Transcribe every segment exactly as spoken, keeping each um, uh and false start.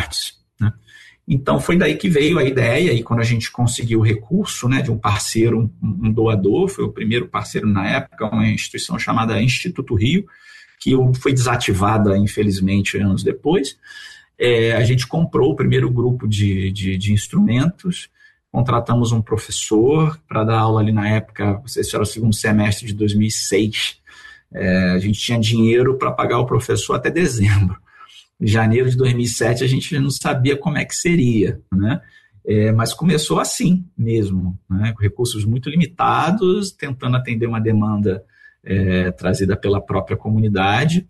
artes, né? Então, foi daí que veio a ideia, e quando a gente conseguiu o recurso, né, de um parceiro, um, um doador, foi o primeiro parceiro na época, uma instituição chamada Instituto Rio, que foi desativada, infelizmente, anos depois. É, a gente comprou o primeiro grupo de, de, de instrumentos, contratamos um professor para dar aula ali na época, esse era o segundo semestre de dois mil e seis, é, a gente tinha dinheiro para pagar o professor até dezembro. Em janeiro de dois mil e sete a gente não sabia como é que seria, né? É, mas começou assim mesmo, né? Com recursos muito limitados, tentando atender uma demanda é, trazida pela própria comunidade,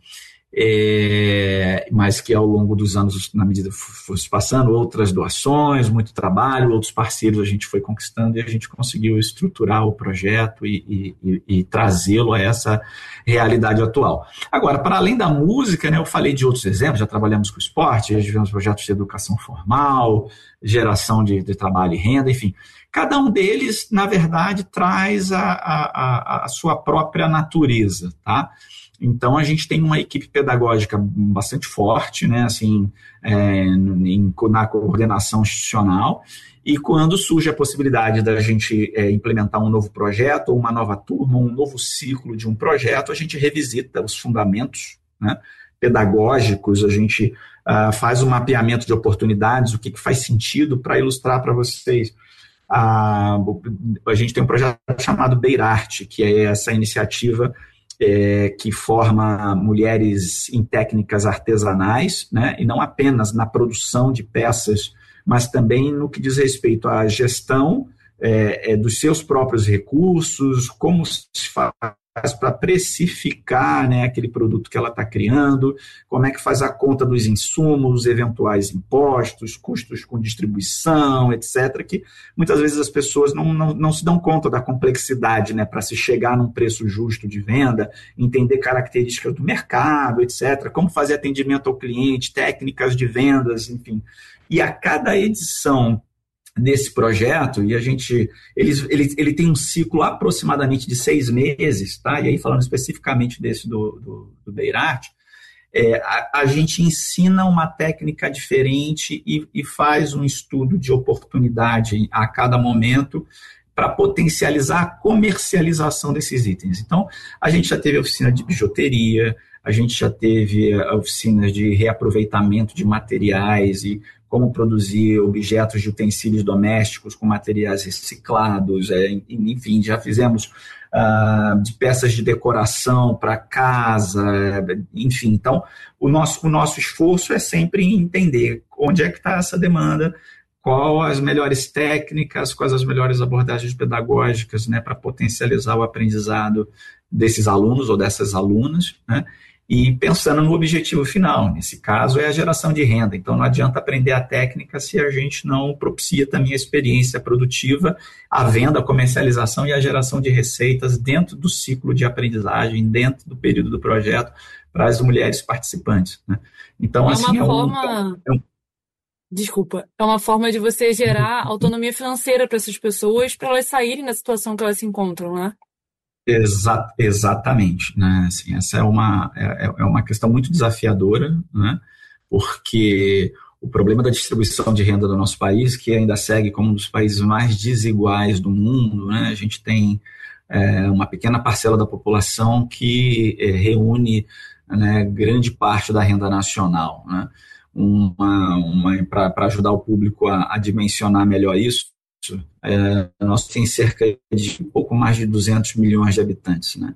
é, mas que ao longo dos anos, na medida que fosse passando, outras doações, muito trabalho, outros parceiros a gente foi conquistando e a gente conseguiu estruturar o projeto e, e, e trazê-lo a essa realidade atual. Agora, para além da música, né, eu falei de outros exemplos, já trabalhamos com esporte, já tivemos projetos de educação formal, geração de, de trabalho e renda, enfim. Cada um deles, na verdade, traz a, a, a sua própria natureza, tá? Então, a gente tem uma equipe pedagógica bastante forte, né, assim, é, em, na coordenação institucional, e quando surge a possibilidade da gente é, implementar um novo projeto, ou uma nova turma, um novo ciclo de um projeto, a gente revisita os fundamentos, né, pedagógicos, a gente uh, faz um mapeamento de oportunidades, o que, que faz sentido para ilustrar para vocês. A, a gente tem um projeto chamado Beirarte, que é essa iniciativa É, que forma mulheres em técnicas artesanais, né, e não apenas na produção de peças, mas também no que diz respeito à gestão é, é, dos seus próprios recursos, como se faz para precificar, né, aquele produto que ela está criando, como é que faz a conta dos insumos, eventuais impostos, custos com distribuição, etcétera, que muitas vezes as pessoas não, não, não se dão conta da complexidade, né, para se chegar num preço justo de venda, entender características do mercado, etcétera, como fazer atendimento ao cliente, técnicas de vendas, enfim. E a cada edição desse projeto, e a gente, ele, ele, ele tem um ciclo aproximadamente de seis meses, tá? E aí falando especificamente desse do, do, do Beirarte, é, a, a gente ensina uma técnica diferente e, e faz um estudo de oportunidade a cada momento para potencializar a comercialização desses itens. Então, a gente já teve oficina de bijuteria, a gente já teve oficinas de reaproveitamento de materiais e como produzir objetos de utensílios domésticos com materiais reciclados, é, enfim, já fizemos uh, de peças de decoração para casa, enfim. Então, o nosso, o nosso esforço é sempre entender onde é que está essa demanda, quais as melhores técnicas, quais as melhores abordagens pedagógicas, né, para potencializar o aprendizado desses alunos ou dessas alunas, né, e pensando no objetivo final, nesse caso é a geração de renda. Então não adianta aprender a técnica se a gente não propicia também a experiência produtiva, a venda, a comercialização e a geração de receitas dentro do ciclo de aprendizagem, dentro do período do projeto, para as mulheres participantes, né? Então, é assim, uma é um, forma... é um... Desculpa, é uma forma de você gerar autonomia financeira para essas pessoas, para elas saírem da situação que elas se encontram, né? Exa- exatamente, né? Assim, essa é uma, é, é uma questão muito desafiadora, né? Porque o problema da distribuição de renda do nosso país, que ainda segue como um dos países mais desiguais do mundo, né? A gente tem é, uma pequena parcela da população que é, reúne, né, grande parte da renda nacional, né? Uma, uma, para ajudar o público a, a dimensionar melhor isso, É, nós temos cerca de um pouco mais de duzentos milhões de habitantes, né?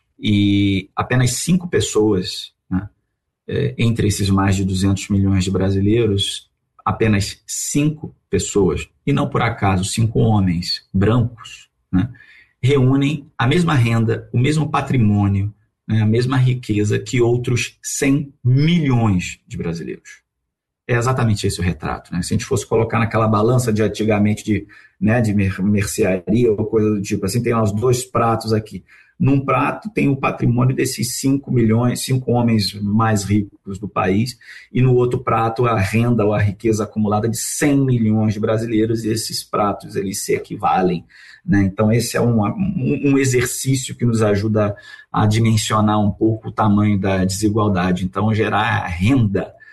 E apenas cinco pessoas, né, é, entre esses mais de duzentos milhões de brasileiros, apenas cinco pessoas, e não por acaso cinco homens brancos, né, reúnem a mesma renda, o mesmo patrimônio, né, a mesma riqueza que outros cem milhões de brasileiros. É exatamente esse o retrato, né? Se a gente fosse colocar naquela balança de antigamente de, né, de mercearia ou coisa do tipo, assim, tem lá os dois pratos aqui. Num prato tem o patrimônio desses cinco milhões, cinco homens mais ricos do país, e no outro prato a renda ou a riqueza acumulada de cem milhões de brasileiros, e esses pratos eles se equivalem, né? Então esse é um, um, um exercício que nos ajuda a dimensionar um pouco o tamanho da desigualdade. Então gerar renda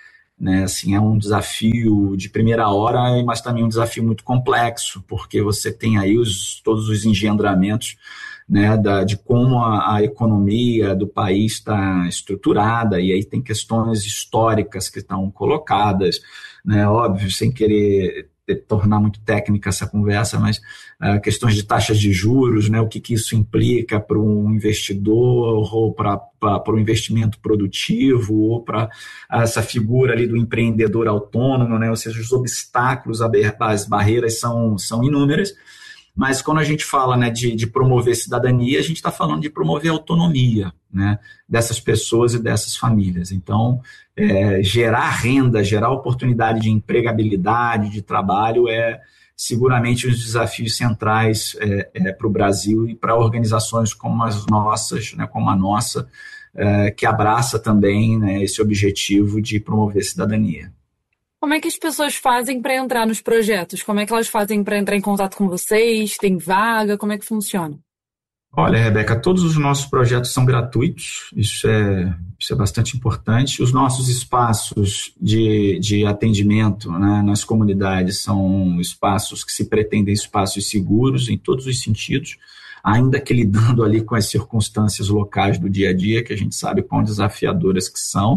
né? Assim, é um desafio de primeira hora, mas também um desafio muito complexo, porque você tem aí os, todos os engendramentos, né, da, de como a, a economia do país está estruturada, e aí tem questões históricas que estão colocadas, né, óbvio, sem querer tornar muito técnica essa conversa, mas uh, questões de taxas de juros, né, o que, que isso implica para um investidor, ou para o investimento produtivo, ou para essa figura ali do empreendedor autônomo, né, ou seja, os obstáculos, as barreiras são, são inúmeras. Mas quando a gente fala, né, de, de promover cidadania, a gente está falando de promover autonomia, né, dessas pessoas e dessas famílias. Então, é, gerar renda, gerar oportunidade de empregabilidade, de trabalho, é seguramente um dos desafios centrais é, é, para o Brasil e para organizações como as nossas, né, como a nossa, é, que abraça também, né, esse objetivo de promover cidadania. Como é que as pessoas fazem para entrar nos projetos? Como é que elas fazem para entrar em contato com vocês? Tem vaga? Como é que funciona? Olha, Rebeca, todos os nossos projetos são gratuitos, isso é, isso é bastante importante. Os nossos espaços de, de atendimento, né, nas comunidades são espaços que se pretendem espaços seguros em todos os sentidos, ainda que lidando ali com as circunstâncias locais do dia a dia, que a gente sabe quão desafiadoras que são.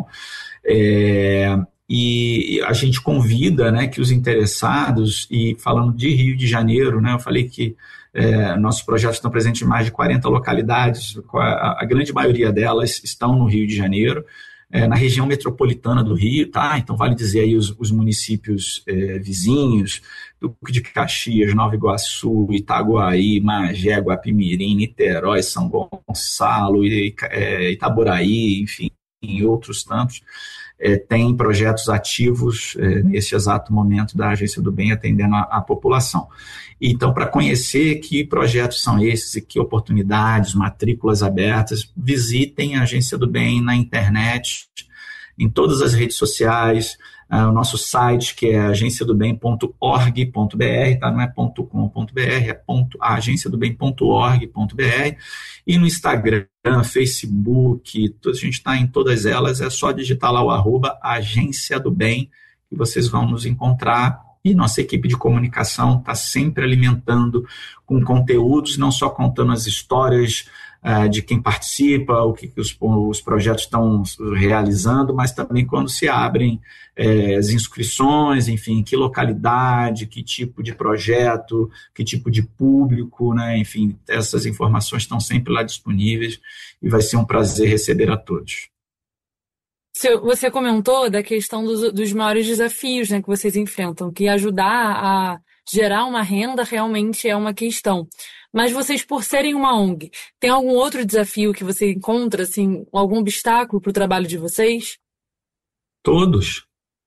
É, E a gente convida, né, que os interessados, e falando de Rio de Janeiro, né, eu falei que é, nossos projetos estão presentes em mais de quarenta localidades, a, a grande maioria delas estão no Rio de Janeiro, é, na região metropolitana do Rio, tá? Então vale dizer aí os, os municípios é, vizinhos, Duque de Caxias, Nova Iguaçu, Itaguaí, Magé, Guapimirim, Niterói, São Gonçalo, Itaboraí, enfim, e outros tantos. É, tem projetos ativos é, nesse exato momento da Agência do Bem atendendo a, a população. Então, para conhecer que projetos são esses e que oportunidades, matrículas abertas, visitem a Agência do Bem na internet, em todas as redes sociais, uh, o nosso site, que é agência do bem ponto org ponto br, tá? Não é .com.br, é ponto, agência do bem ponto org ponto br, e no Instagram, Facebook, a gente está em todas elas, é só digitar lá o arroba Agência do Bem, que vocês vão nos encontrar, e nossa equipe de comunicação está sempre alimentando com conteúdos, não só contando as histórias uh, de quem participa, o que, que os, os projetos estão realizando, mas também quando se abrem eh, as inscrições, enfim, que localidade, que tipo de projeto, que tipo de público, né? Enfim, essas informações estão sempre lá disponíveis e vai ser um prazer receber a todos. Você comentou da questão dos, dos maiores desafios, né, que vocês enfrentam, que ajudar a gerar uma renda realmente é uma questão. Mas vocês, por serem uma O N G, tem algum outro desafio que você encontra, assim, algum obstáculo para o trabalho de vocês? Todos.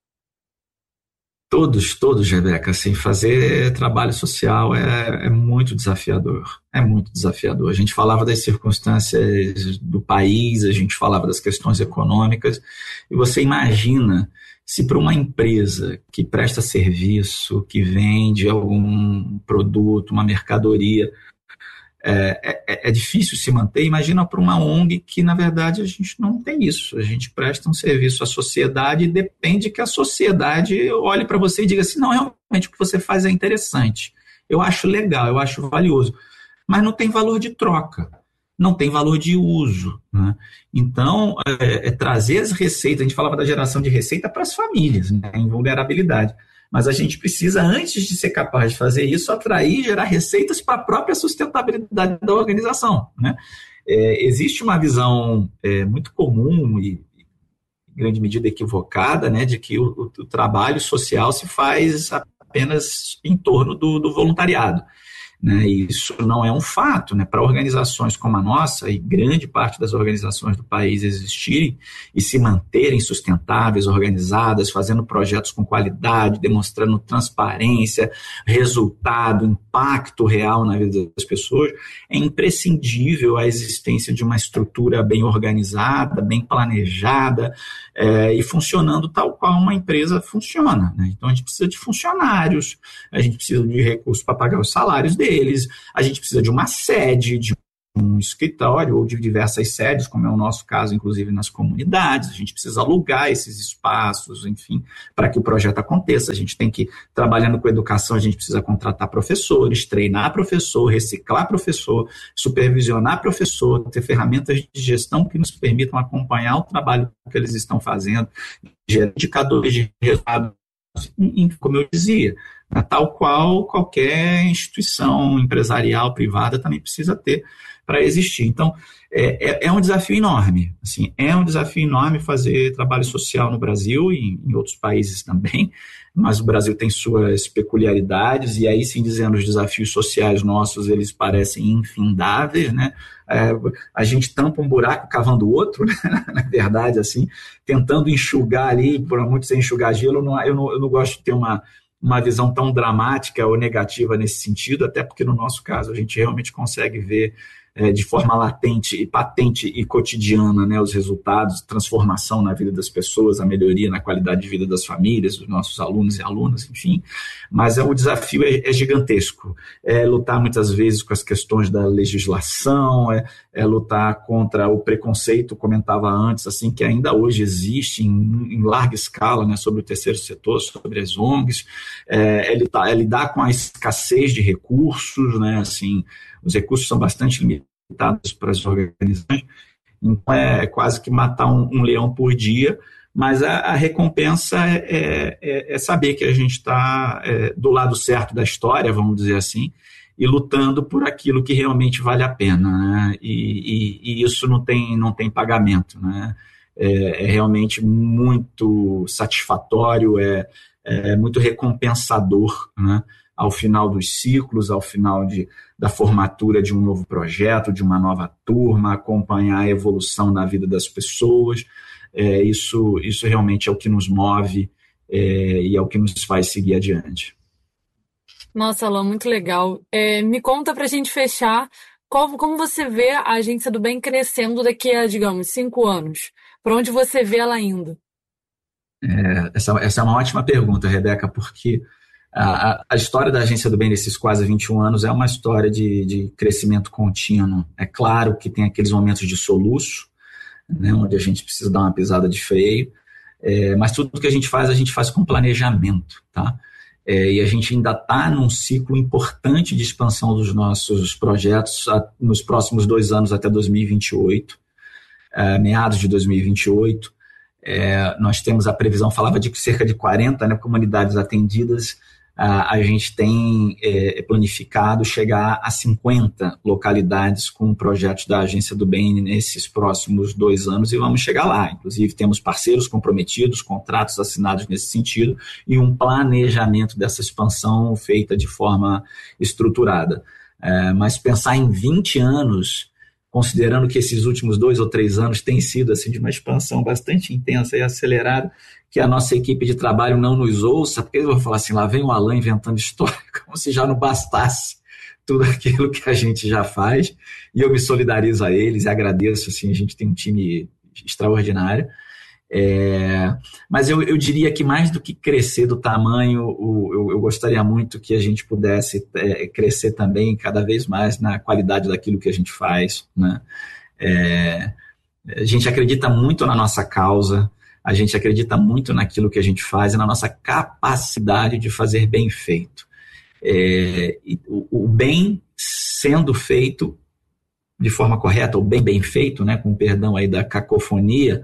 Todos, todos, Rebeca, assim, fazer trabalho social é, é muito desafiador, é muito desafiador. A gente falava das circunstâncias do país, a gente falava das questões econômicas, e você imagina se para uma empresa que presta serviço, que vende algum produto, uma mercadoria, É, é, é difícil se manter, imagina para uma O N G que, na verdade, a gente não tem isso. A gente presta um serviço à sociedade e depende que a sociedade olhe para você e diga assim, não, realmente o que você faz é interessante. Eu acho legal, eu acho valioso. Mas não tem valor de troca, não tem valor de uso, né? Então, é, é trazer as receitas, a gente falava da geração de receita para as famílias, né, em vulnerabilidade. Mas a gente precisa, antes de ser capaz de fazer isso, atrair e gerar receitas para a própria sustentabilidade da organização, né? É, existe uma visão é, muito comum e, em grande medida, equivocada, né, de que o, o, o trabalho social se faz apenas em torno do, do voluntariado. Né, e isso não é um fato, né? Para organizações como a nossa, e grande parte das organizações do país existirem e se manterem sustentáveis, organizadas, fazendo projetos com qualidade, demonstrando transparência, resultado, impacto real na vida das pessoas, é imprescindível a existência de uma estrutura bem organizada, bem planejada é, e funcionando tal qual uma empresa funciona, né? Então a gente precisa de funcionários, a gente precisa de recursos para pagar os salários deles, eles, a gente precisa de uma sede, de um escritório ou de diversas sedes, como é o nosso caso, inclusive nas comunidades. A gente precisa alugar esses espaços, enfim, para que o projeto aconteça. A gente tem que, trabalhando com educação, a gente precisa contratar professores, treinar professor, reciclar professor, supervisionar professor, ter ferramentas de gestão que nos permitam acompanhar o trabalho que eles estão fazendo, gerar indicadores de resultados, como eu dizia, tal qual qualquer instituição empresarial privada também precisa ter para existir. Então, é, é um desafio enorme, assim, é um desafio enorme fazer trabalho social no Brasil e em outros países também, mas o Brasil tem suas peculiaridades, e aí sim, dizendo, os desafios sociais nossos, eles parecem infindáveis, né? É, a gente tampa um buraco cavando outro, né? Na verdade, assim, tentando enxugar ali, por muito sem enxugar gelo, não, eu, não, eu não gosto de ter uma uma visão tão dramática ou negativa nesse sentido, até porque no nosso caso a gente realmente consegue ver é, de forma latente e patente e cotidiana, né, os resultados, transformação na vida das pessoas, a melhoria na qualidade de vida das famílias, dos nossos alunos e alunas, enfim, mas é, o desafio é, é gigantesco, é lutar muitas vezes com as questões da legislação, é, é lutar contra o preconceito, comentava antes, assim, que ainda hoje existe em, em larga escala, né, sobre o terceiro setor, sobre as O N Gs, é, é, lidar, é lidar com a escassez de recursos, né, assim, os recursos são bastante limitados para as organizações, então é quase que matar um, um leão por dia, mas a, a recompensa é, é, é saber que a gente está é, do lado certo da história, vamos dizer assim, e lutando por aquilo que realmente vale a pena, né? e, e, e isso não tem, não tem pagamento, né? é, é realmente muito satisfatório, é, é muito recompensador, né? Ao final dos ciclos, ao final de, da formatura de um novo projeto, de uma nova turma, acompanhar a evolução na vida das pessoas. É, isso, isso realmente é o que nos move é, e é o que nos faz seguir adiante. Nossa, Alan, muito legal. É, me conta para a gente fechar, qual, como você vê a Agência do Bem crescendo daqui a, digamos, cinco anos? Para onde você vê ela indo? É, essa, essa é uma ótima pergunta, Rebeca, porque A, a história da Agência do Bem nesses quase vinte e um anos é uma história de, de crescimento contínuo. É claro que tem aqueles momentos de soluço, né, onde a gente precisa dar uma pisada de freio, é, mas tudo que a gente faz, a gente faz com planejamento, tá? É, e a gente ainda está num ciclo importante de expansão dos nossos projetos a, nos próximos dois anos até dois mil e vinte e oito, é, meados de dois mil e vinte e oito. É, nós temos a previsão, falava de cerca de quarenta, né, comunidades atendidas. A, a gente tem é, planificado chegar a cinquenta localidades com projetos da Agência do Bem nesses próximos dois anos e vamos chegar lá. Inclusive, temos parceiros comprometidos, contratos assinados nesse sentido e um planejamento dessa expansão feita de forma estruturada. É, mas pensar em vinte anos, considerando que esses últimos dois ou três anos têm sido assim, de uma expansão bastante intensa e acelerada, que a nossa equipe de trabalho não nos ouça, porque eles vão falar assim, lá vem o Alan inventando história, como se já não bastasse tudo aquilo que a gente já faz, e eu me solidarizo a eles e agradeço, assim, a gente tem um time extraordinário, é, mas eu, eu diria que mais do que crescer do tamanho, o, eu, eu gostaria muito que a gente pudesse é, crescer também cada vez mais na qualidade daquilo que a gente faz, né? É, a gente acredita muito na nossa causa, a gente acredita muito naquilo que a gente faz e na nossa capacidade de fazer bem feito. É, o, o bem sendo feito de forma correta, ou bem bem feito, né, com perdão aí da cacofonia,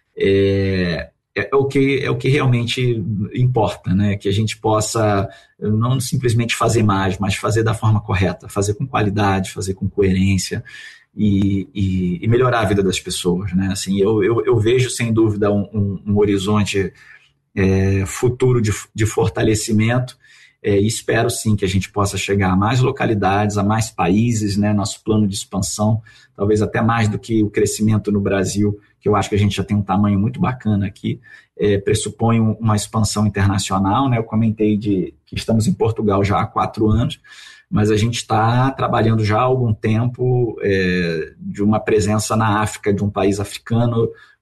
é, é, o que, é o que realmente importa, né, que a gente possa não simplesmente fazer mais, mas fazer da forma correta, fazer com qualidade, fazer com coerência, E, e, e melhorar a vida das pessoas, né? Assim, eu, eu, eu vejo sem dúvida um, um, um horizonte é, futuro de, de fortalecimento é, e espero sim que a gente possa chegar a mais localidades, a mais países, né? Nosso plano de expansão, talvez até mais do que o crescimento no Brasil, que eu acho que a gente já tem um tamanho muito bacana aqui, é, pressupõe uma expansão internacional, né? Eu comentei de que estamos em Portugal já há quatro anos, mas a gente está trabalhando já há algum tempo é, de uma presença na África, de um país africano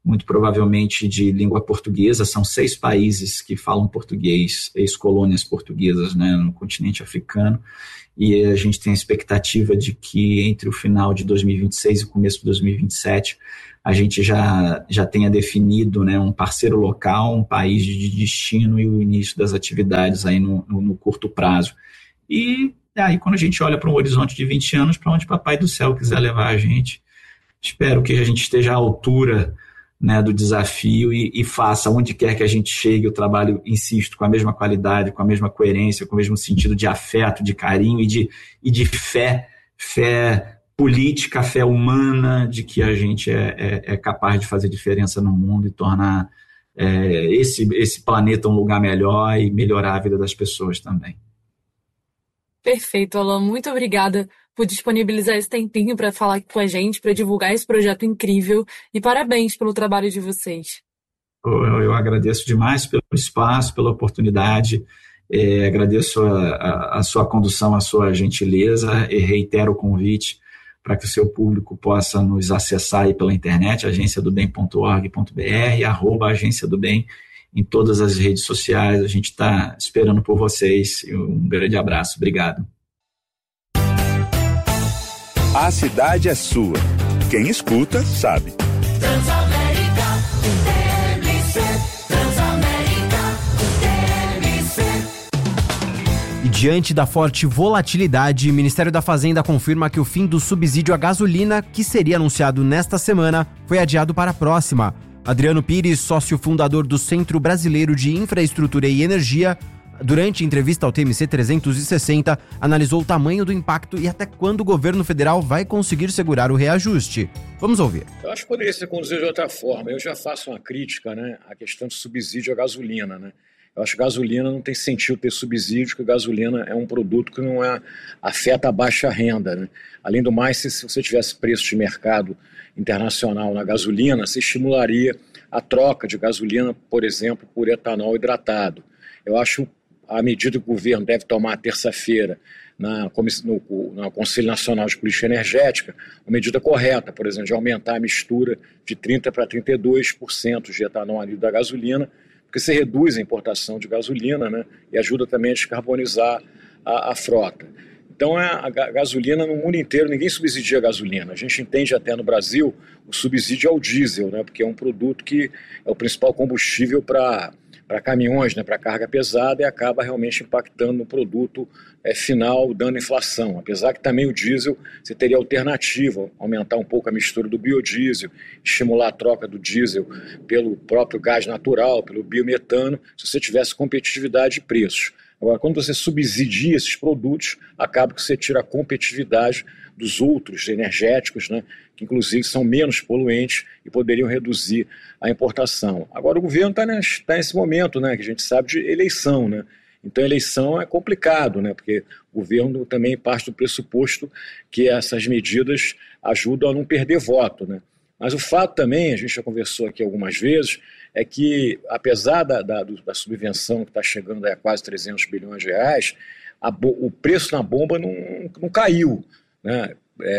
muito provavelmente de língua portuguesa. São seis países que falam português, ex-colônias portuguesas, né, no continente africano, e a gente tem a expectativa de que entre o final de dois mil e vinte e seis e o começo de dois mil e vinte e sete a gente já, já tenha definido, né, um parceiro local, um país de destino e o início das atividades aí no, no, no curto prazo. E aí, quando a gente olha para um horizonte de vinte anos, para onde o Papai do Céu quiser levar a gente, espero que a gente esteja à altura, né, do desafio e, e faça, onde quer que a gente chegue, o trabalho, insisto, com a mesma qualidade, com a mesma coerência, com o mesmo sentido de afeto, de carinho e de, e de fé, fé política, fé humana, de que a gente é, é, é capaz de fazer diferença no mundo e tornar é, esse, esse planeta um lugar melhor e melhorar a vida das pessoas também. Perfeito, Alan. Muito obrigada por disponibilizar esse tempinho para falar aqui com a gente, para divulgar esse projeto incrível, e parabéns pelo trabalho de vocês. Eu, eu agradeço demais pelo espaço, pela oportunidade, é, agradeço a, a, a sua condução, a sua gentileza, e reitero o convite para que o seu público possa nos acessar aí pela internet, agência do bem ponto org ponto b r, arroba Agência do Bem, em todas as redes sociais. A gente está esperando por vocês. Um grande abraço. Obrigado. A cidade é sua. Quem escuta, sabe. Transamérica, T M C. Transamérica, T M C. E diante da forte volatilidade, o Ministério da Fazenda confirma que o fim do subsídio à gasolina, que seria anunciado nesta semana, foi adiado para a próxima. Adriano Pires, sócio fundador do Centro Brasileiro de Infraestrutura e Energia, durante entrevista ao T M C trezentos e sessenta, analisou o tamanho do impacto e até quando o governo federal vai conseguir segurar o reajuste. Vamos ouvir. Eu acho que poderia ser conduzido de outra forma. Eu já faço uma crítica, né, à questão de subsídio à gasolina, né? Eu acho que gasolina não tem sentido ter subsídio, porque gasolina é um produto que não é, afeta a baixa renda, né? Além do mais, se, se você tivesse preço de mercado internacional na gasolina, você estimularia a troca de gasolina, por exemplo, por etanol hidratado. Eu acho a medida que o governo deve tomar terça-feira na, no, no Conselho Nacional de Política Energética, uma medida correta, por exemplo, de aumentar a mistura de trinta por cento para trinta e dois por cento de etanol ali da gasolina, porque você reduz a importação de gasolina, né, e ajuda também a descarbonizar a, a frota. Então, a, a gasolina no mundo inteiro, ninguém subsidia a gasolina. A gente entende até no Brasil o subsídio ao diesel, né, porque é um produto que é o principal combustível para para caminhões, né, para carga pesada, e acaba realmente impactando no produto é, final, dando inflação. Apesar que também o diesel, você teria alternativa, aumentar um pouco a mistura do biodiesel, estimular a troca do diesel pelo próprio gás natural, pelo biometano, se você tivesse competitividade de preços. Agora, quando você subsidia esses produtos, acaba que você tira a competitividade dos outros energéticos, né, que inclusive são menos poluentes e poderiam reduzir a importação. Agora, o governo está nesse, tá nesse momento, né, que a gente sabe, de eleição, né? Então, a eleição é complicado, né, porque o governo também parte do pressuposto que essas medidas ajudam a não perder voto, né? Mas o fato também, a gente já conversou aqui algumas vezes, é que, apesar da, da, da subvenção que está chegando a quase trezentos bilhões de reais, a, o preço na bomba não, não caiu, né?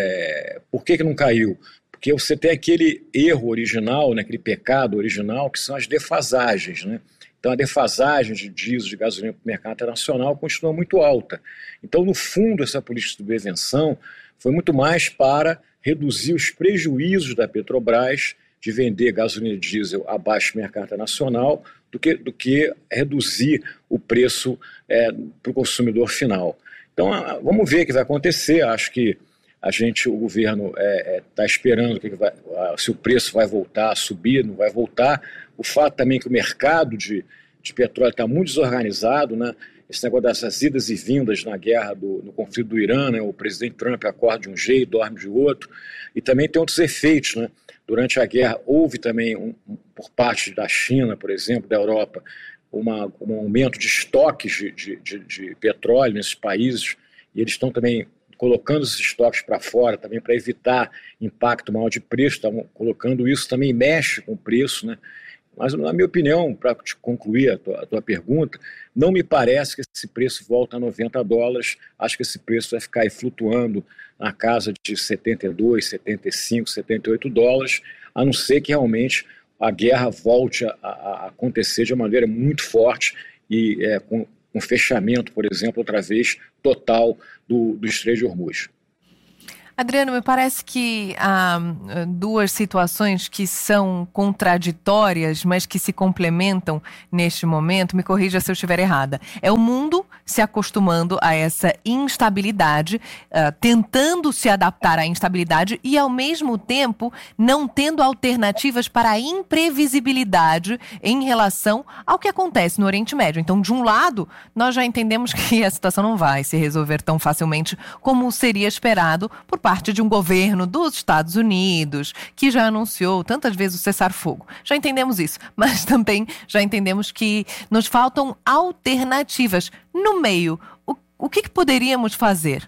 É, por que, que não caiu? Porque você tem aquele erro original, né, aquele pecado original, que são as defasagens, né? Então, a defasagem de diesel, de gasolina para o mercado internacional continua muito alta. Então, no fundo, essa política de prevenção foi muito mais para reduzir os prejuízos da Petrobras de vender gasolina e diesel abaixo do mercado internacional do que, do que reduzir o preço é, para o consumidor final. Então, vamos ver o que vai acontecer. Acho que a gente, o governo está é, é, esperando que vai, se o preço vai voltar a subir, não vai voltar. O fato também que o mercado de, de petróleo está muito desorganizado, né? Esse negócio dessas idas e vindas na guerra, do, no conflito do Irã, né? O presidente Trump acorda de um jeito, dorme de outro, e também tem outros efeitos, né? Durante a guerra houve também, um, por parte da China, por exemplo, da Europa, uma, um aumento de estoques de, de, de, de petróleo nesses países, e eles estão também colocando esses estoques para fora, também para evitar impacto maior de preço, estão colocando isso, também mexe com o preço, né? Mas, na minha opinião, para te concluir a tua, a tua pergunta, não me parece que esse preço volta a noventa dólares, acho que esse preço vai ficar aí flutuando na casa de setenta e dois, setenta e cinco, setenta e oito dólares, a não ser que realmente a guerra volte a, a acontecer de uma maneira muito forte e é, com um fechamento, por exemplo, outra vez, total do, do Estreito de Hormuz. Adriano, me parece que há duas situações que são contraditórias, mas que se complementam neste momento. Me corrija se eu estiver errada. É o mundo se acostumando a essa instabilidade, uh, tentando se adaptar à instabilidade e, ao mesmo tempo, não tendo alternativas para a imprevisibilidade em relação ao que acontece no Oriente Médio. Então, de um lado, nós já entendemos que a situação não vai se resolver tão facilmente como seria esperado por parte de um governo dos Estados Unidos, que já anunciou tantas vezes o cessar-fogo. Já entendemos isso, mas também já entendemos que nos faltam alternativas. No meio, o, o que, que poderíamos fazer?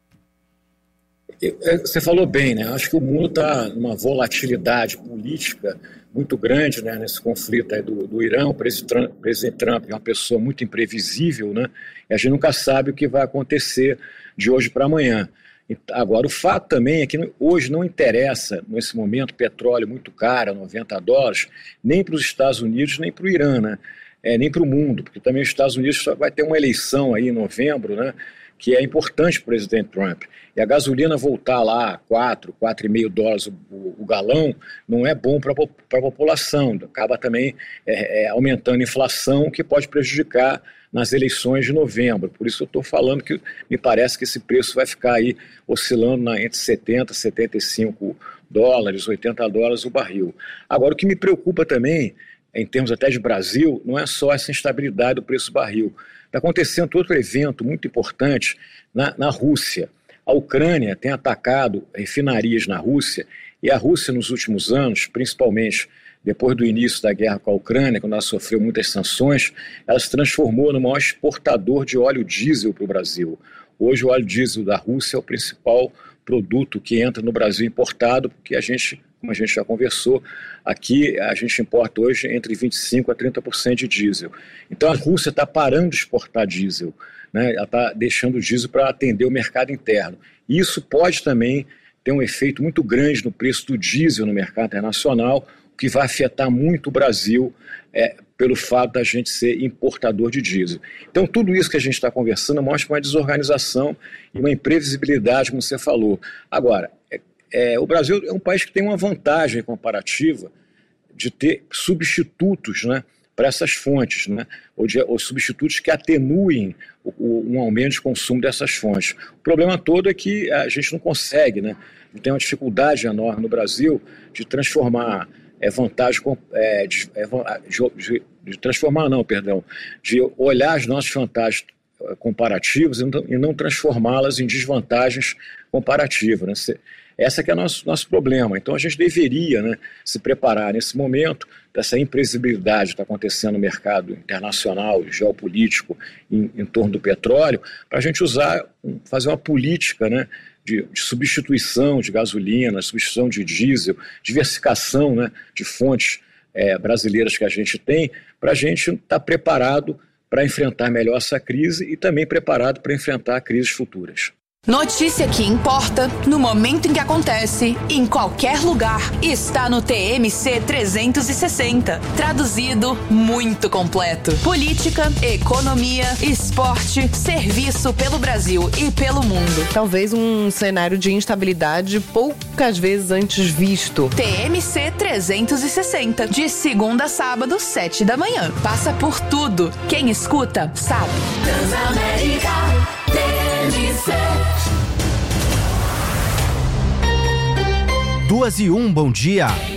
Você falou bem, né? Acho que o mundo está numa volatilidade política muito grande, né, nesse conflito aí do, do Irã. O presidente Trump é uma pessoa muito imprevisível, né? E a gente nunca sabe o que vai acontecer de hoje para amanhã. Agora, o fato também é que hoje não interessa, nesse momento, petróleo muito caro, noventa dólares, nem para os Estados Unidos, nem para o Irã, né? É, nem para o mundo, porque também os Estados Unidos vai ter uma eleição aí em novembro, né, que é importante para o presidente Trump. E a gasolina voltar lá a quatro, quatro vírgula cinco dólares o, o, o galão não é bom para a população. Acaba também é, é, aumentando a inflação, que pode prejudicar nas eleições de novembro. Por isso eu estou falando que me parece que esse preço vai ficar aí oscilando na, entre setenta, setenta e cinco dólares, oitenta dólares o barril. Agora, o que me preocupa também, em termos até de Brasil, não é só essa instabilidade do preço do barril. Está acontecendo outro evento muito importante na, na Rússia. A Ucrânia tem atacado refinarias na Rússia, e a Rússia, nos últimos anos, principalmente depois do início da guerra com a Ucrânia, quando ela sofreu muitas sanções, ela se transformou no maior exportador de óleo diesel para o Brasil. Hoje o óleo diesel da Rússia é o principal produto que entra no Brasil importado, porque a gente, como a gente já conversou, aqui a gente importa hoje entre vinte e cinco por cento a trinta por cento de diesel. Então a Rússia está parando de exportar diesel, né? Ela está deixando o diesel para atender o mercado interno. E isso pode também ter um efeito muito grande no preço do diesel no mercado internacional, que vai afetar muito o Brasil é, pelo fato da gente ser importador de diesel. Então, tudo isso que a gente está conversando mostra uma desorganização e uma imprevisibilidade, como você falou. Agora, é, é, o Brasil é um país que tem uma vantagem comparativa de ter substitutos, né, para essas fontes, né, ou, de, ou substitutos que atenuem o, o, um aumento de consumo dessas fontes. O problema todo é que a gente não consegue, né, tem uma dificuldade enorme no Brasil de transformar É vantagem é, de, é, de, de transformar, não, perdão, de olhar as nossas vantagens comparativas e não, e não transformá-las em desvantagens comparativas, né? Esse que é o nosso, nosso problema. Então a gente deveria, né, se preparar nesse momento dessa imprevisibilidade que está acontecendo no mercado internacional, geopolítico, em, em torno do petróleo, para a gente usar, fazer uma política, né, De, de substituição de gasolina, substituição de diesel, diversificação, né, de fontes é, brasileiras que a gente tem, para a gente estar tá preparado para enfrentar melhor essa crise e também preparado para enfrentar crises futuras. Notícia que importa no momento em que acontece, em qualquer lugar, está no T M C trezentos e sessenta. Traduzido, muito completo. Política, economia, esporte, serviço pelo Brasil e pelo mundo. Talvez um cenário de instabilidade poucas vezes antes visto. T M C trezentos e sessenta, de segunda a sábado, sete da manhã. Passa por tudo. Quem escuta, sabe. Transamérica T M C. Duas e um, bom dia.